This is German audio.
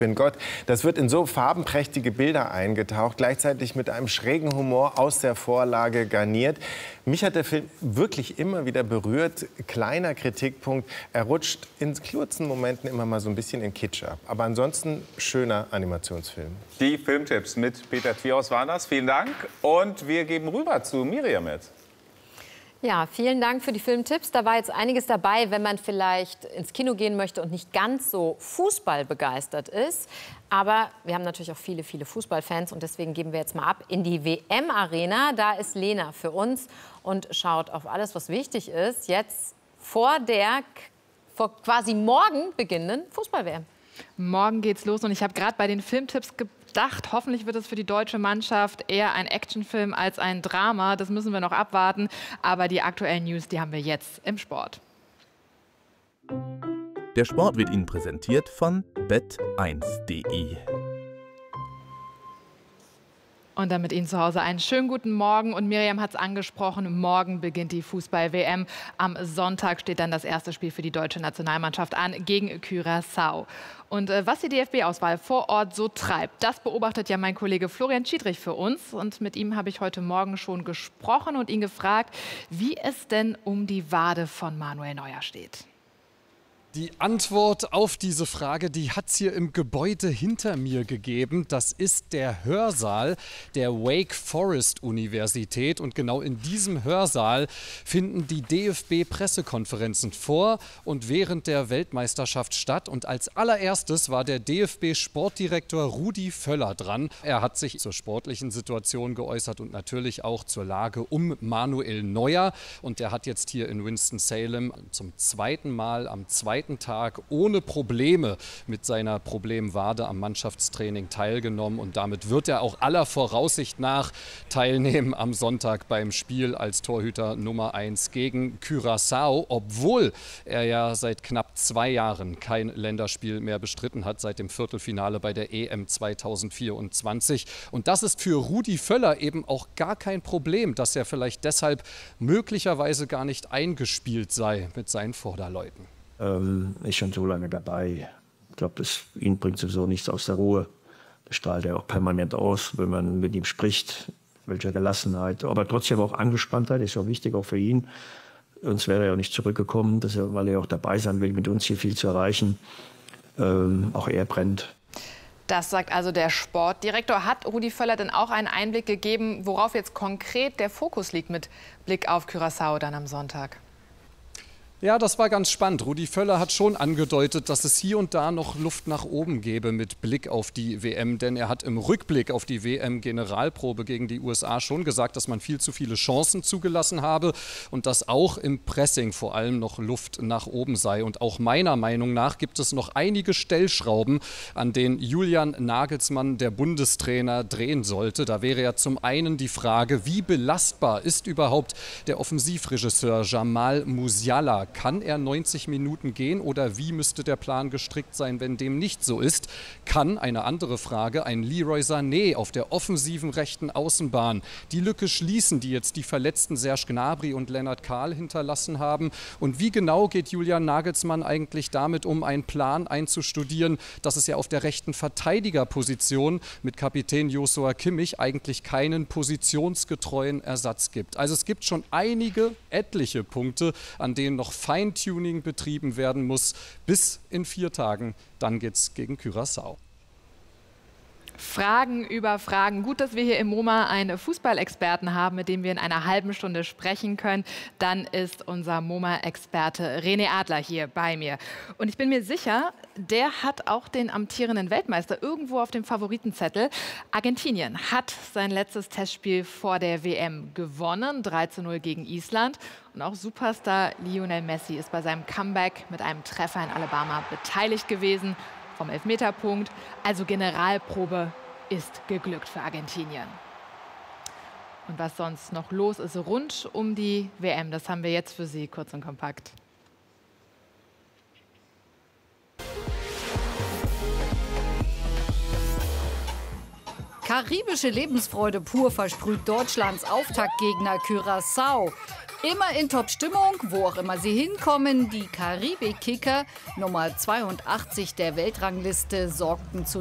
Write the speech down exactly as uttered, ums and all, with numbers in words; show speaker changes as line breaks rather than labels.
Bin Gott. Das wird in so farbenprächtige Bilder eingetaucht, gleichzeitig mit einem schrägen Humor aus der Vorlage garniert. Mich hat der Film wirklich immer wieder berührt. Kleiner Kritikpunkt, er rutscht in kurzen Momenten immer mal so ein bisschen in Kitsch ab. Aber ansonsten schöner Animationsfilm.
Die Filmtipps mit Peter Twierhaus waren das. Vielen Dank. Und wir geben rüber zu Miriam jetzt.
Ja, vielen Dank für die Filmtipps. Da war jetzt einiges dabei, wenn man vielleicht ins Kino gehen möchte und nicht ganz so fußballbegeistert ist. Aber wir haben natürlich auch viele, viele Fußballfans und deswegen geben wir jetzt mal ab in die W M-Arena. Da ist Lena für uns und schaut auf alles, was wichtig ist, jetzt vor der vor quasi morgen beginnenden Fußball-W M.
Morgen geht's los und ich habe gerade bei den Filmtipps gedacht, hoffentlich wird es für die deutsche Mannschaft eher ein Actionfilm als ein Drama. Das müssen wir noch abwarten. Aber die aktuellen News, die haben wir jetzt im Sport.
Der Sport wird Ihnen präsentiert von bet eins punkt de.
Und dann mit Ihnen zu Hause einen schönen guten Morgen. Und Miriam hat es angesprochen, morgen beginnt die Fußball-W M. Am Sonntag steht dann das erste Spiel für die deutsche Nationalmannschaft an gegen Curaçao. Und äh, was die D F B-Auswahl vor Ort so treibt, das beobachtet ja mein Kollege Florian Schiedrich für uns. Und mit ihm habe ich heute Morgen schon gesprochen und ihn gefragt, wie es denn um die Wade von Manuel Neuer steht.
Die Antwort auf diese Frage, die hat es hier im Gebäude hinter mir gegeben. Das ist der Hörsaal der Wake Forest Universität. Und genau in diesem Hörsaal finden die D F B-Pressekonferenzen vor und während der Weltmeisterschaft statt. Und als allererstes war der D F B-Sportdirektor Rudi Völler dran. Er hat sich zur sportlichen Situation geäußert und natürlich auch zur Lage um Manuel Neuer. Und er hat jetzt hier in Winston-Salem zum zweiten Mal am zweiten Tag ohne Probleme mit seiner Problemwade am Mannschaftstraining teilgenommen und damit wird er auch aller Voraussicht nach teilnehmen am Sonntag beim Spiel als Torhüter Nummer eins gegen Curaçao, obwohl er ja seit knapp zwei Jahren kein Länderspiel mehr bestritten hat, seit dem Viertelfinale bei der E M zweitausendvierundzwanzig. Und das ist für Rudi Völler eben auch gar kein Problem, dass er vielleicht deshalb möglicherweise gar nicht eingespielt sei mit seinen Vorderleuten.
Ähm, ist schon so lange dabei. Ich glaube, ihn bringt sowieso nichts aus der Ruhe. Das strahlt er auch permanent aus, wenn man mit ihm spricht. Welche Gelassenheit, aber trotzdem auch Angespanntheit, ist ja wichtig auch für ihn. Sonst wäre er auch nicht zurückgekommen, dass er, weil er auch dabei sein will, mit uns hier viel zu erreichen. Ähm, auch er brennt.
Das sagt also der Sportdirektor. Hat Rudi Völler denn auch einen Einblick gegeben, worauf jetzt konkret der Fokus liegt mit Blick auf Curaçao dann am Sonntag?
Ja, das war ganz spannend. Rudi Völler hat schon angedeutet, dass es hier und da noch Luft nach oben gäbe mit Blick auf die W M. Denn er hat im Rückblick auf die W M-Generalprobe gegen die U S A schon gesagt, dass man viel zu viele Chancen zugelassen habe und dass auch im Pressing vor allem noch Luft nach oben sei. Und auch meiner Meinung nach gibt es noch einige Stellschrauben, an denen Julian Nagelsmann, der Bundestrainer, drehen sollte. Da wäre ja zum einen die Frage, wie belastbar ist überhaupt der Offensivregisseur Jamal Musiala? Kann er neunzig Minuten gehen oder wie müsste der Plan gestrickt sein, wenn dem nicht so ist? Kann, eine andere Frage, ein Leroy Sané auf der offensiven rechten Außenbahn die Lücke schließen, die jetzt die verletzten Serge Gnabry und Lennart Kahl hinterlassen haben? Und wie genau geht Julian Nagelsmann eigentlich damit um, einen Plan einzustudieren, dass es ja auf der rechten Verteidigerposition mit Kapitän Joshua Kimmich eigentlich keinen positionsgetreuen Ersatz gibt? Also es gibt schon einige, etliche Punkte, an denen noch Feintuning betrieben werden muss, bis in vier Tagen. Dann geht's gegen Curaçao.
Fragen über Fragen. Gut, dass wir hier im MoMA einen Fußballexperten haben, mit dem wir in einer halben Stunde sprechen können. Dann ist unser MoMA-Experte René Adler hier bei mir. Und ich bin mir sicher, der hat auch den amtierenden Weltmeister irgendwo auf dem Favoritenzettel. Argentinien hat sein letztes Testspiel vor der W M gewonnen, drei zu null gegen Island. Und auch Superstar Lionel Messi ist bei seinem Comeback mit einem Treffer in Alabama beteiligt gewesen. Vom Elfmeterpunkt. Also Generalprobe ist geglückt für Argentinien. Und was sonst noch los ist rund um die W M, das haben wir jetzt für Sie kurz und kompakt.
Karibische Lebensfreude pur versprüht Deutschlands Auftaktgegner Curaçao. Immer in Top-Stimmung, wo auch immer sie hinkommen. Die Karibik-Kicker, Nummer zweiundachtzig der Weltrangliste, sorgten zu